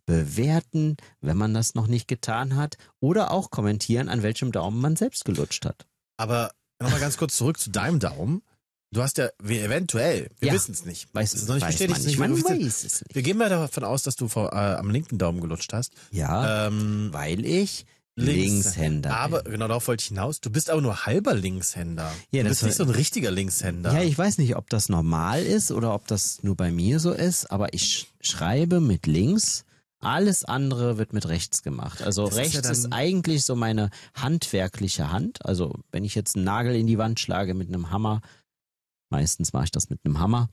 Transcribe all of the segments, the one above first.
bewerten, wenn man das noch nicht getan hat, oder auch kommentieren, an welchem Daumen man selbst gelutscht hat. Aber nochmal ganz kurz zurück zu deinem Daumen. Du hast ja eventuell, wir wissen es nicht. Weiß es ist noch nicht bestätigt. Man weiß es nicht. Wir gehen mal davon aus, dass du am linken Daumen gelutscht hast. Ja, weil ich Linkshänder bin. Aber genau darauf wollte ich hinaus. Du bist aber nur halber Linkshänder. Ja, du bist nicht so ein richtiger Linkshänder. Ja, ich weiß nicht, ob das normal ist oder ob das nur bei mir so ist, aber ich schreibe mit links. Alles andere wird mit rechts gemacht. Also das rechts ist eigentlich so meine handwerkliche Hand. Also wenn ich jetzt einen Nagel in die Wand schlage mit einem Hammer, meistens mache ich das mit einem Hammer,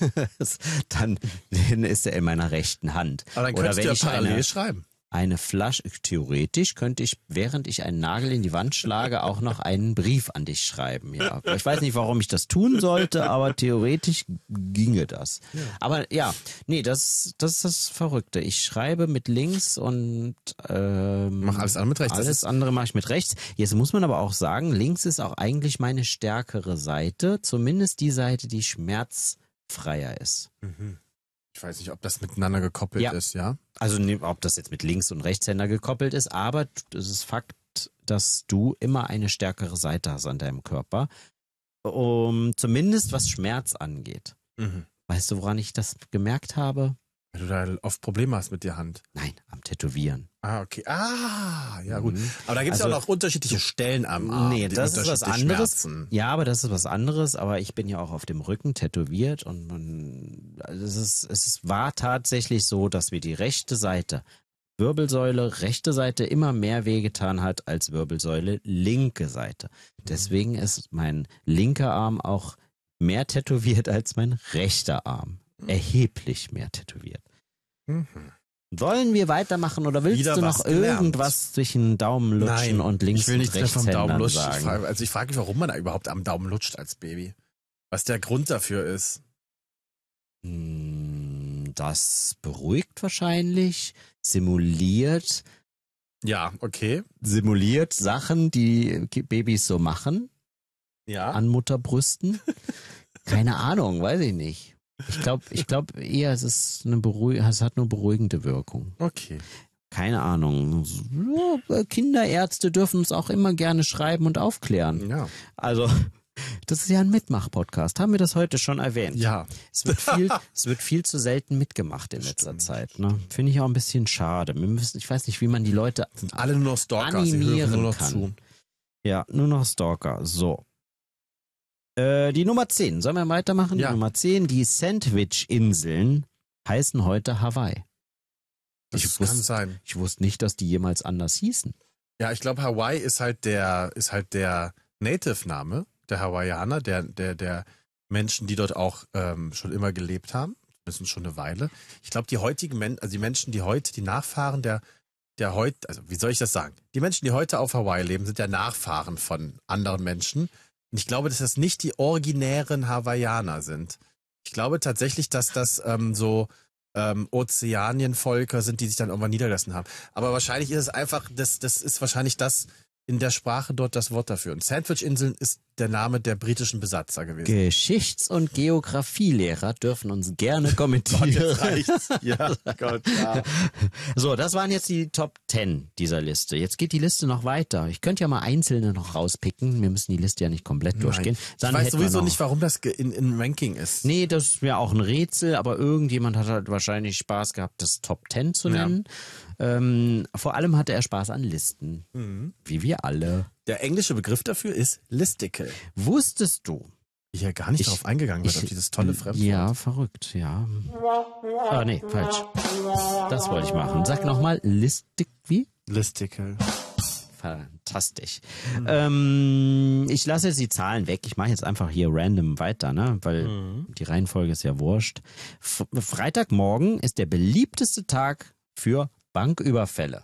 dann ist er in meiner rechten Hand. Aber dann könntest du ja parallel schreiben. Eine Flasche, theoretisch könnte ich, während ich einen Nagel in die Wand schlage, auch noch einen Brief an dich schreiben. Ja, ich weiß nicht, warum ich das tun sollte, aber theoretisch ginge das. Ja. Aber ja, nee, das ist das Verrückte. Ich schreibe mit links und mach alles andere mit rechts. Alles andere mache ich mit rechts. Jetzt muss man aber auch sagen, links ist auch eigentlich meine stärkere Seite, zumindest die Seite, die schmerzfreier ist. Mhm. Ich weiß nicht, ob das miteinander gekoppelt ist, ja? Also ob das jetzt mit Links- und Rechtshänder gekoppelt ist, aber es ist Fakt, dass du immer eine stärkere Seite hast an deinem Körper, zumindest was Schmerz angeht. Mhm. Weißt du, woran ich das gemerkt habe? Weil du da oft Probleme hast mit der Hand. Nein, am Tätowieren. Ah, okay. Ah, ja gut. Aber da gibt es ja auch noch unterschiedliche Stellen am Arm. Nee, das ist was anderes. Schmerzen. Ja, aber das ist was anderes. Aber ich bin ja auch auf dem Rücken tätowiert und es war tatsächlich so, dass mir die rechte Seite, Wirbelsäule, rechte Seite immer mehr wehgetan hat als Wirbelsäule, linke Seite. Deswegen ist mein linker Arm auch mehr tätowiert als mein rechter Arm. Erheblich mehr tätowiert. Mhm. Wollen wir weitermachen oder willst du noch irgendwas zwischen Daumenlutschen und links und Rechtshändern sagen? Ich frage mich, warum man da überhaupt am Daumen lutscht als Baby. Was der Grund dafür ist. Das beruhigt wahrscheinlich, simuliert. Ja, okay. Simuliert Sachen, die Babys so machen. Ja. An Mutterbrüsten. Keine Ahnung, weiß ich nicht. Ich glaube eher, es hat nur beruhigende Wirkung. Okay. Keine Ahnung. Kinderärzte dürfen uns auch immer gerne schreiben und aufklären. Ja. Also, das ist ja ein Mitmach-Podcast. Haben wir das heute schon erwähnt? Ja. Es wird viel zu selten mitgemacht in letzter Zeit. Ne? Finde ich auch ein bisschen schade. Ich weiß nicht, wie man die Leute sind alle nur noch Stalker, animieren sie hören nur noch kann. Zu. Ja, nur noch Stalker. So. Die Nummer 10. Sollen wir weitermachen? Ja. Die Nummer 10. Die Sandwich-Inseln heißen heute Hawaii. Das kann sein. Ich wusste nicht, dass die jemals anders hießen. Ja, ich glaube, Hawaii ist halt der Native-Name, der Hawaiianer, der Menschen, die dort auch schon immer gelebt haben. Das ist schon eine Weile. Ich glaube, die Menschen, die heute, die Nachfahren der heute, also wie soll ich das sagen? Die Menschen, die heute auf Hawaii leben, sind ja Nachfahren von anderen Menschen. Und ich glaube, dass das nicht die originären Hawaiianer sind. Ich glaube tatsächlich, dass das Ozeanienvölker sind, die sich dann irgendwann niedergelassen haben. Aber wahrscheinlich ist es einfach, das ist wahrscheinlich das in der Sprache dort das Wort dafür. Und Sandwich-Inseln ist der Name der britischen Besatzer gewesen. Geschichts- und Geografielehrer dürfen uns gerne kommentieren. Gott, jetzt reicht's. Ja, Gott, ja. So, das waren jetzt die Top 10 dieser Liste. Jetzt geht die Liste noch weiter. Ich könnte ja mal einzelne noch rauspicken. Wir müssen die Liste ja nicht komplett durchgehen. Dann ich weiß sowieso nicht, warum das in Ranking ist. Nee, das ist mir auch ein Rätsel, aber irgendjemand hat halt wahrscheinlich Spaß gehabt, das Top 10 zu nennen. Vor allem hatte er Spaß an Listen. Mhm. Wie wir alle. Der englische Begriff dafür ist Listicle. Wusstest du? Ich ja gar nicht darauf eingegangen bin, auf dieses tolle Fremdwort. Ja, verrückt, ja. Ah, nee, falsch. Das wollte ich machen. Sag nochmal, wie? Listicle. Fantastisch. Ich lasse jetzt die Zahlen weg. Ich mache jetzt einfach hier random weiter, ne? Weil die Reihenfolge ist ja wurscht. Freitagmorgen ist der beliebteste Tag für Banküberfälle.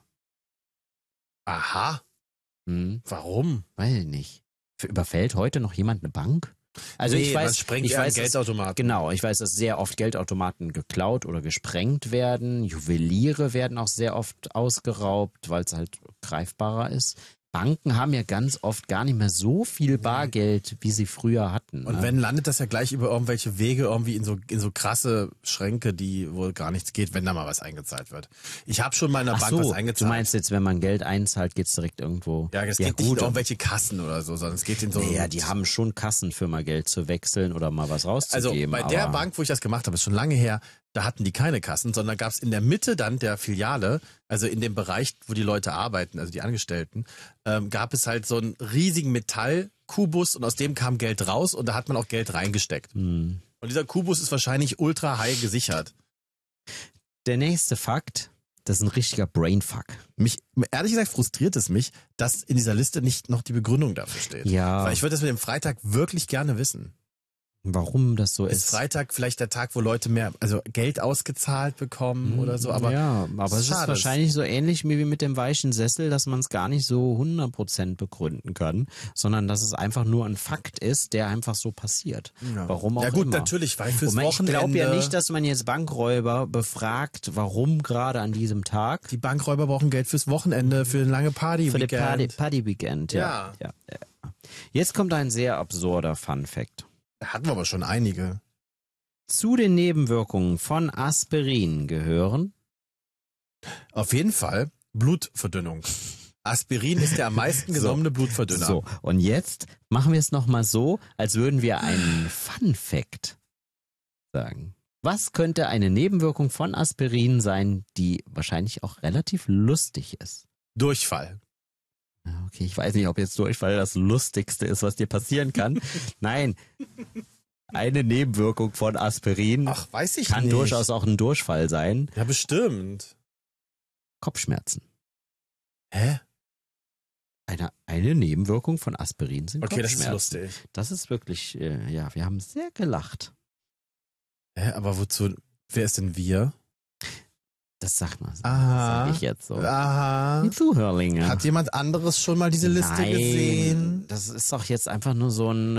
Aha. Warum? Weiß ich nicht. Überfällt heute noch jemand eine Bank? Also nee, ich weiß, Geldautomaten. Genau, ich weiß, dass sehr oft Geldautomaten geklaut oder gesprengt werden. Juweliere werden auch sehr oft ausgeraubt, weil es halt greifbarer ist. Banken haben ja ganz oft gar nicht mehr so viel Bargeld, wie sie früher hatten. Und ne? wenn, landet das ja gleich über irgendwelche Wege irgendwie in so krasse Schränke, die wohl gar nichts geht, wenn da mal was eingezahlt wird. Ich habe schon mal in der Ach Bank was so, eingezahlt. du meinst jetzt, wenn man Geld einzahlt, geht's direkt irgendwo. Ja, es geht nicht in irgendwelche Kassen oder so, sondern es geht in so... Naja, die haben schon Kassen für mal Geld zu wechseln oder mal was Also rauszugeben. bei der Bank, wo ich das gemacht habe, ist schon lange her, da hatten die keine Kassen, sondern gab es in der Mitte dann der Filiale, also in dem Bereich, wo die Leute arbeiten, also die Angestellten, gab es halt so einen riesigen Metallkubus und aus dem kam Geld raus und da hat man auch Geld reingesteckt. Und dieser Kubus ist wahrscheinlich ultra high gesichert. Der nächste Fakt, das ist ein richtiger Brainfuck. Ehrlich gesagt frustriert es mich, dass in dieser Liste nicht noch die Begründung dafür steht. Ja. Weil ich würde das mit dem Freitag wirklich gerne wissen. Warum das so Ist ist. Freitag vielleicht der Tag, wo Leute mehr, also Geld ausgezahlt bekommen oder so, aber ja, aber es ist schade. wahrscheinlich so ähnlich wie mit dem weichen Sessel, dass man es gar nicht so 100% begründen kann, sondern dass es einfach nur ein Fakt ist, der einfach so passiert. Ja. Warum auch Ja gut, immer. natürlich, weil fürs Und ich Wochenende... glaube ja nicht, dass man jetzt Bankräuber befragt, warum gerade an diesem Tag. Die Bankräuber brauchen Geld fürs Wochenende, für eine lange Party. Für die Party-Weekend, ja. Jetzt kommt ein sehr absurder Fun-Fact. Da hatten wir aber schon einige. Zu den Nebenwirkungen von Aspirin gehören Auf jeden Fall Blutverdünnung. Aspirin ist der am meisten genommene Blutverdünner. So, und jetzt machen wir es nochmal so, als würden wir einen Fun-Fact sagen. Was könnte eine Nebenwirkung von Aspirin sein, die wahrscheinlich auch relativ lustig ist? Durchfall. Okay, ich weiß nicht, ob jetzt Durchfall das Lustigste ist, was dir passieren kann. Nein, eine Nebenwirkung von Aspirin Ach, weiß ich kann nicht. durchaus auch ein Durchfall sein. Ja, bestimmt. Kopfschmerzen. Hä? Eine Nebenwirkung von Aspirin sind Okay, das Kopfschmerzen. ist lustig. Das ist wirklich, ja, wir haben sehr gelacht. Hä, aber wozu? Wer ist denn wir? Das sagt man. Das Aha. sag ich jetzt so. Aha. Die Zuhörlinge. Hat jemand anderes schon mal diese Liste Nein, gesehen? das ist doch jetzt einfach nur so ein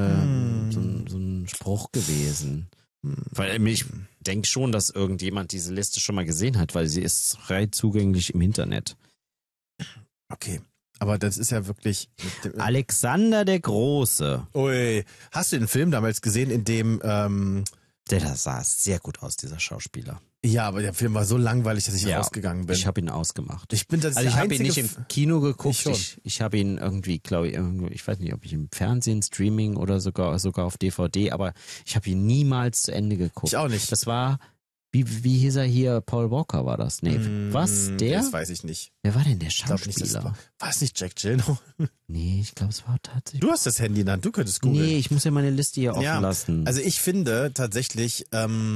Spruch gewesen. Weil ich denke schon, dass irgendjemand diese Liste schon mal gesehen hat, weil sie ist frei zugänglich im Internet. Okay, aber das ist ja wirklich... Alexander der Große. Ui, hast du den Film damals gesehen, in dem... Der sah sehr gut aus, dieser Schauspieler. Ja, aber der Film war so langweilig, dass ich Ja, rausgegangen bin. Ich habe ihn ausgemacht. Ich bin das Also ich der habe ihn einzige nicht im Kino geguckt, schon. ich habe ihn irgendwie, glaube ich, ich weiß nicht, ob ich im Fernsehen, Streaming oder sogar auf DVD, aber ich habe ihn niemals zu Ende geguckt. Ich auch nicht. Das war, wie hieß er hier, Paul Walker war das? Nee, was, der? Das weiß ich nicht. Wer war denn der Ich glaub nicht, Schauspieler? war es nicht Jack Gyllenhaal? Nee, ich glaube, es war tatsächlich... Du hast das Handy in der Hand, du könntest googeln. Nee, ich muss ja meine Liste hier offen Ja, lassen. Also ich finde tatsächlich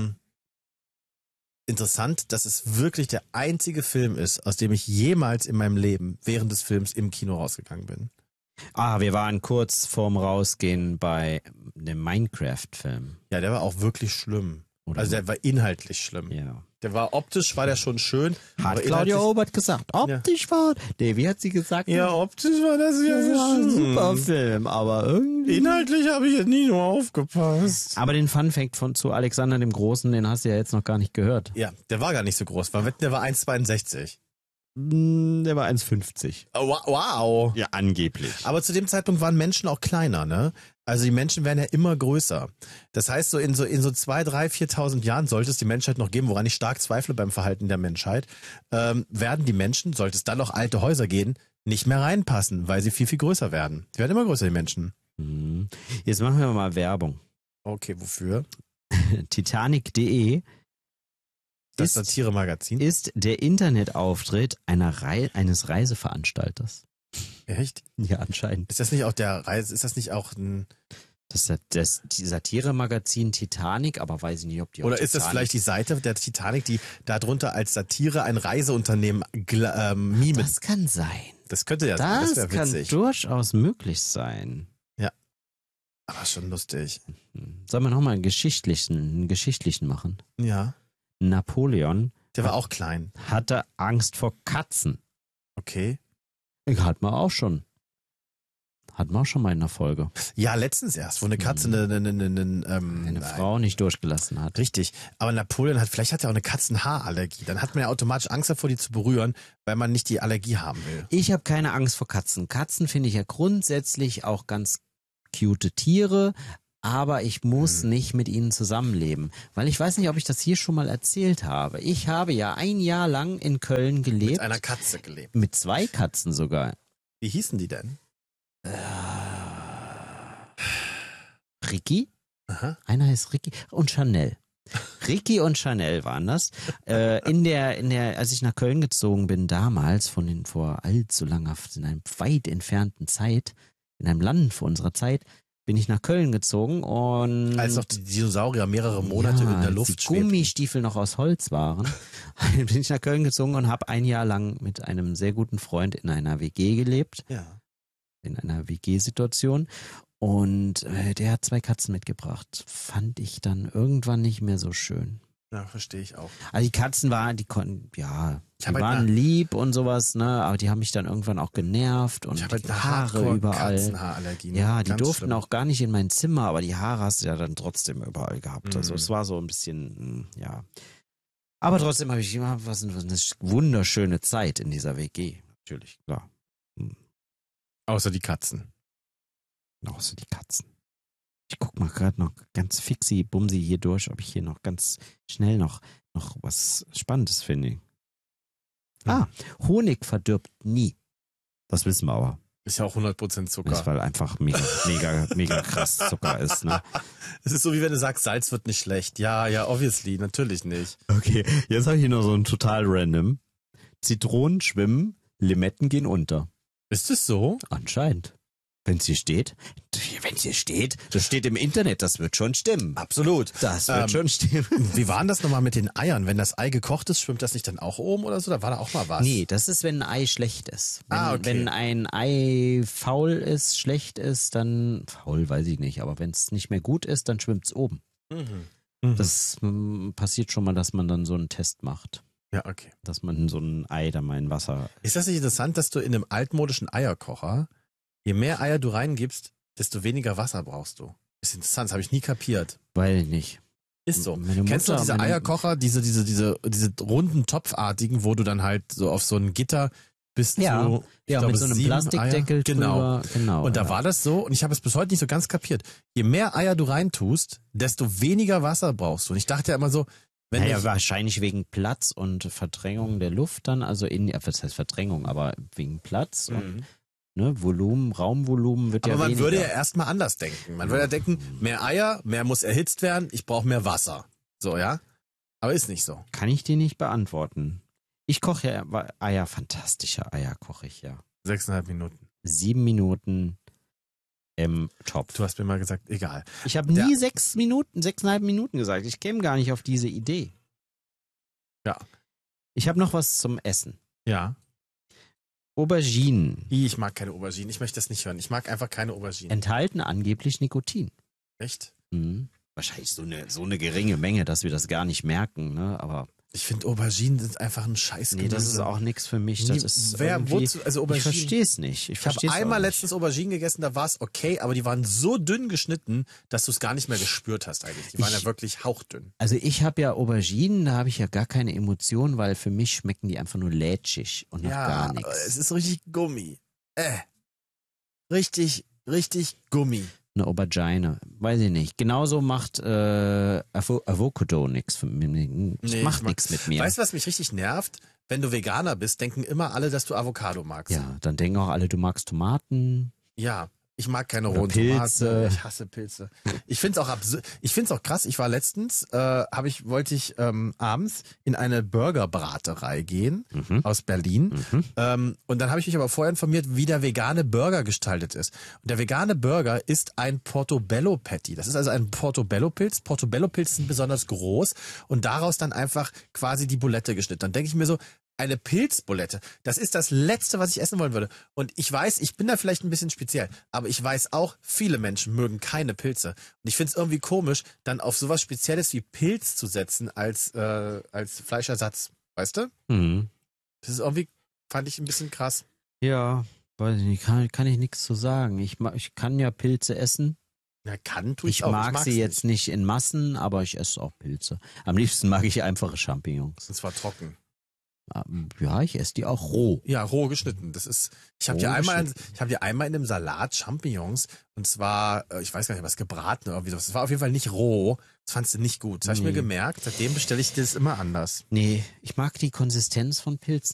interessant, dass es wirklich der einzige Film ist, aus dem ich jemals in meinem Leben während des Films im Kino rausgegangen bin. Wir waren kurz vorm Rausgehen bei dem Minecraft-Film. Ja, der war auch wirklich schlimm. Oder? Also der war inhaltlich schlimm. Ja. Der war optisch, war der schon schön. Hat aber Claudia inhaltlich- Obert gesagt. Optisch war... Nee, wie hat sie gesagt? Ja, optisch war das Das war ein ja super Film, aber irgendwie... Inhaltlich habe ich jetzt nie nur aufgepasst. Aber den Funfact zu Alexander dem Großen, den hast du ja jetzt noch gar nicht gehört. Ja, der war gar nicht so groß. Der war 1,62. Der war 1,50. Oh, wow. Ja, angeblich. Aber zu dem Zeitpunkt waren Menschen auch kleiner, ne? Also die Menschen werden ja immer größer. Das heißt, so in 2.000, 3.000, 4.000 Jahren sollte es die Menschheit noch geben, woran ich stark zweifle beim Verhalten der Menschheit, werden die Menschen, sollte es dann noch alte Häuser gehen, nicht mehr reinpassen, weil sie viel, viel größer werden. Die werden immer größer, die Menschen. Jetzt machen wir mal Werbung. Okay, wofür? Titanic.de Das Satire-Magazin? ist der Internetauftritt eines Reiseveranstalters. Echt? Ja, anscheinend. Ist das nicht auch ist das nicht auch ein... Die Satire-Magazin Titanic, aber weiß ich nicht, ob die auch Oder ist das Titanic- vielleicht die Seite der Titanic, die darunter als Satire ein Reiseunternehmen mimet? Das kann sein. Das könnte ja sein, Das das wäre kann witzig. durchaus möglich sein. Aber schon lustig. Sollen wir nochmal einen geschichtlichen machen? Ja. Napoleon Der war auch klein. hatte Angst vor Katzen. Okay. Ich halt mal auch schon. Hatten wir auch schon mal in der Folge. Ja, letztens erst, wo eine Katze Eine Frau nicht durchgelassen hat. Richtig. Aber Napoleon vielleicht hat er auch eine Katzenhaarallergie. Dann hat man ja automatisch Angst davor, die zu berühren, weil man nicht die Allergie haben will. Ich habe keine Angst vor Katzen. Katzen finde ich ja grundsätzlich auch ganz cute Tiere, aber ich muss nicht mit ihnen zusammenleben. Weil ich weiß nicht, ob ich das hier schon mal erzählt habe. Ich habe ja ein Jahr lang in Köln gelebt. Mit einer Katze gelebt. Mit 2 Katzen sogar. Wie hießen die denn? Ricky? Aha. Einer heißt Ricky und Chanel. Ricky und Chanel waren das. Als ich nach Köln gezogen bin, damals, vor allzu langer, in einer weit entfernten Zeit, in einem Land vor unserer Zeit, bin ich nach Köln gezogen und... Als noch die Dinosaurier mehrere Monate in der Luft die schwebten. Gummistiefel noch aus Holz waren, bin ich nach Köln gezogen und habe ein Jahr lang mit einem sehr guten Freund in einer WG gelebt. Ja. In einer WG-Situation. Und der hat 2 Katzen mitgebracht. Fand ich dann irgendwann nicht mehr so schön. Ja, verstehe ich auch. Also die Katzen waren, die waren lieb und sowas, ne, aber die haben mich dann irgendwann auch genervt und Ich habe halt die eine Haare überall. Katzenhaarallergie. Ja, die Ganz durften schlimm. auch gar nicht in mein Zimmer, aber die Haare hast du ja dann trotzdem überall gehabt. Also Mhm. es war so ein bisschen, ja. Aber trotzdem habe ich immer was eine wunderschöne Zeit in dieser WG. Natürlich, klar. Außer die Katzen. Außer die Katzen. Ich guck mal gerade noch ganz fixi-bumsi hier durch, ob ich hier noch ganz schnell noch was Spannendes finde. Honig verdirbt nie. Das wissen wir aber. Ist ja auch 100% Zucker. Das, weil einfach mega krass Zucker ist, ne? Es ist so, wie wenn du sagst, Salz wird nicht schlecht. Ja, obviously, natürlich nicht. Okay, jetzt habe ich hier noch so ein total random. Zitronen schwimmen, Limetten gehen unter. Ist es so? Anscheinend. Wenn es hier steht, das steht im Internet, das wird schon stimmen. Absolut. Das wird schon stimmen. Wie war denn das nochmal mit den Eiern? Wenn das Ei gekocht ist, schwimmt das nicht dann auch oben oder so? Da war da auch mal was. Nee, das ist, wenn ein Ei schlecht ist. Okay. Wenn ein Ei faul ist, schlecht ist, dann, faul weiß ich nicht, aber wenn es nicht mehr gut ist, dann schwimmt es oben. Das passiert schon mal, dass man dann so einen Test macht. Ja, okay. Dass man so ein Ei da mal in Wasser... Ist das nicht interessant, dass du in einem altmodischen Eierkocher, je mehr Eier du reingibst, desto weniger Wasser brauchst du? Ist interessant, das habe ich nie kapiert. Weil nicht. Ist so. Meine Kennst du Mutter- diese meine- Eierkocher, diese runden Topfartigen, wo du dann halt so auf so ein Gitter bis Ja. zu, ich Ja, glaube, mit so einem 7 Plastikdeckel Eier. Genau. drüber. Genau. Und da ja. war das so, und ich habe es bis heute nicht so ganz kapiert. Je mehr Eier du reintust, desto weniger Wasser brauchst du. Und ich dachte ja immer so, wenn Naja, ich, wahrscheinlich wegen Platz und Verdrängung der Luft dann, also was heißt Verdrängung, aber wegen Platz und Volumen, Raumvolumen wird aber ja man weniger. würde ja erstmal anders denken. Man würde ja denken, mehr Eier, mehr muss erhitzt werden, ich brauche mehr Wasser. So, ja? Aber ist nicht so. Kann ich dir nicht beantworten. Ich koche ja Eier, fantastische Eier koche ich ja. 6,5 Minuten. 7 Minuten im Topf. Du hast mir mal gesagt, egal. Ich habe nie 6,5 Minuten gesagt. Ich käme gar nicht auf diese Idee. Ja. Ich habe noch was zum Essen. Ja. Auberginen Ich mag keine Auberginen. Ich möchte das nicht hören. Ich mag einfach keine Auberginen. enthalten angeblich Nikotin. Echt? Mhm. Wahrscheinlich so eine geringe Menge, dass wir das gar nicht merken, ne? Aber Ich finde, Auberginen sind einfach ein Scheiß. nee, das ist auch nichts für mich. Das ist wozu, also ich Auberginen. verstehe es nicht. Ich habe einmal letztens Auberginen gegessen, da war es okay, aber die waren so dünn geschnitten, dass du es gar nicht mehr gespürt hast eigentlich. Die waren ja wirklich hauchdünn. Also ich habe ja Auberginen, da habe ich ja gar keine Emotionen, weil für mich schmecken die einfach nur lätschig und nach gar Es nichts. ist richtig Gummi. Richtig Gummi. Eine Aubergine, weiß ich nicht. Genauso macht Avocado nichts für mich. Nee, Macht ich mag- nichts mit mir. Weißt du, was mich richtig nervt? Wenn du Veganer bist, denken immer alle, dass du Avocado magst. Ja, dann denken auch alle, du magst Tomaten. Ja, ich mag keine Oder rohen Pilze. Tomaten. Ich hasse Pilze. Ich find's auch ich find's auch krass. Ich war letztens, wollte ich abends in eine Burgerbraterei gehen aus Berlin. Und dann habe ich mich aber vorher informiert, wie der vegane Burger gestaltet ist. Und der vegane Burger ist ein Portobello Patty. Das ist also ein Portobello-Pilz. Portobello-Pilze sind besonders groß und daraus dann einfach quasi die Bulette geschnitten. Dann denke ich mir so, eine Pilzbulette, das ist das Letzte, was ich essen wollen würde. Und ich weiß, ich bin da vielleicht ein bisschen speziell, aber ich weiß auch, viele Menschen mögen keine Pilze. Und ich finde es irgendwie komisch, dann auf sowas Spezielles wie Pilz zu setzen als Fleischersatz. Weißt du? Mhm. Das ist irgendwie, fand ich ein bisschen krass. Ja, Weiß ich nicht, kann ich nichts zu sagen. Ich kann ja Pilze essen. Ja, kann tue Ich auch. mag mag's sie jetzt nicht in Massen, aber ich esse auch Pilze. Am liebsten mag ich einfache Champignons. Und zwar trocken. Ja, ich esse die auch roh. Ja, roh geschnitten. Ich habe Roh dir einmal, geschnitten. in einem Salat Champignons und zwar, ich weiß gar nicht, was gebraten oder irgendwie sowas. Das war auf jeden Fall nicht roh. Das fandst du nicht gut. Das habe ich mir Nee. gemerkt. Seitdem bestelle ich das immer anders. Nee, ich mag die Konsistenz von Pilzen